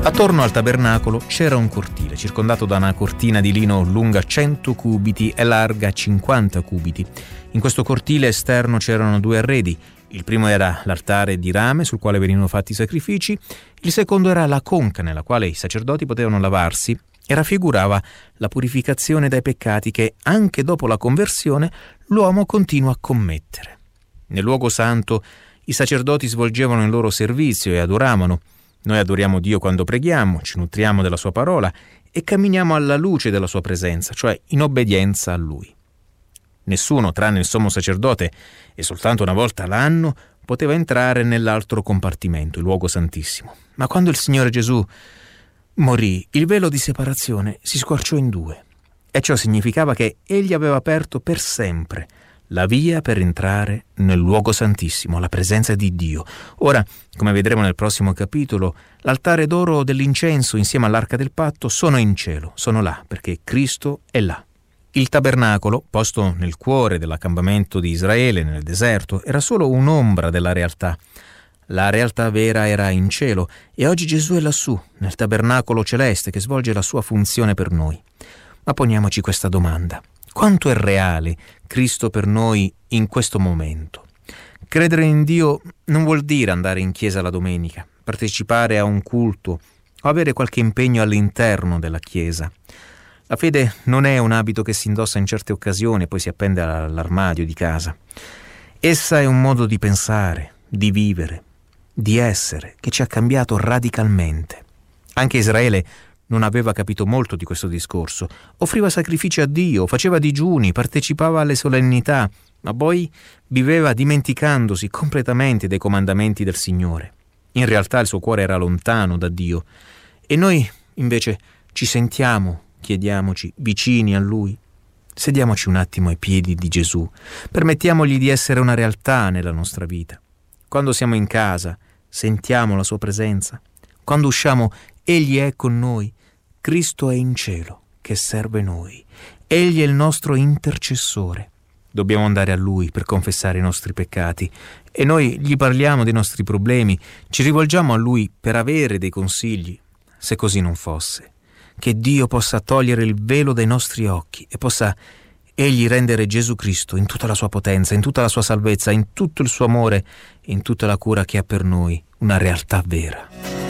Attorno al tabernacolo c'era un cortile, circondato da una cortina di lino lunga 100 cubiti e larga 50 cubiti. In questo cortile esterno c'erano 2 arredi. Il primo era l'altare di rame sul quale venivano fatti i sacrifici, il secondo era la conca nella quale i sacerdoti potevano lavarsi e raffigurava la purificazione dai peccati che, anche dopo la conversione, l'uomo continua a commettere. Nel luogo santo i sacerdoti svolgevano il loro servizio e adoravano. Noi adoriamo Dio quando preghiamo, ci nutriamo della sua parola e camminiamo alla luce della sua presenza, cioè in obbedienza a Lui. Nessuno, tranne il sommo sacerdote, e soltanto una volta l'anno, poteva entrare nell'altro compartimento, il luogo santissimo. Ma quando il Signore Gesù morì, il velo di separazione si squarciò in 2, e ciò significava che Egli aveva aperto per sempre la via per entrare nel luogo santissimo, alla presenza di Dio. Ora, come vedremo nel prossimo capitolo, l'altare d'oro dell'incenso insieme all'arca del patto sono in cielo, sono là, perché Cristo è là. Il tabernacolo, posto nel cuore dell'accampamento di Israele, nel deserto, era solo un'ombra della realtà. La realtà vera era in cielo e oggi Gesù è lassù, nel tabernacolo celeste che svolge la sua funzione per noi. Ma poniamoci questa domanda. Quanto è reale Cristo per noi in questo momento? Credere in Dio non vuol dire andare in chiesa la domenica, partecipare a un culto o avere qualche impegno all'interno della chiesa. La fede non è un abito che si indossa in certe occasioni e poi si appende all'armadio di casa. Essa è un modo di pensare, di vivere, di essere, che ci ha cambiato radicalmente. Anche Israele non aveva capito molto di questo discorso. Offriva sacrifici a Dio, faceva digiuni, partecipava alle solennità, ma poi viveva dimenticandosi completamente dei comandamenti del Signore. In realtà il suo cuore era lontano da Dio. E noi, invece, ci sentiamo, chiediamoci, vicini a Lui. Sediamoci un attimo ai piedi di Gesù. Permettiamogli di essere una realtà nella nostra vita. Quando siamo in casa, sentiamo la sua presenza. Quando usciamo, Egli è con noi. Cristo è in cielo, che serve noi. Egli è il nostro intercessore. Dobbiamo andare a Lui per confessare i nostri peccati e noi gli parliamo dei nostri problemi, ci rivolgiamo a Lui per avere dei consigli. Se così non fosse, che Dio possa togliere il velo dai nostri occhi e possa Egli rendere Gesù Cristo in tutta la sua potenza, in tutta la sua salvezza, in tutto il suo amore e in tutta la cura che ha per noi, una realtà vera.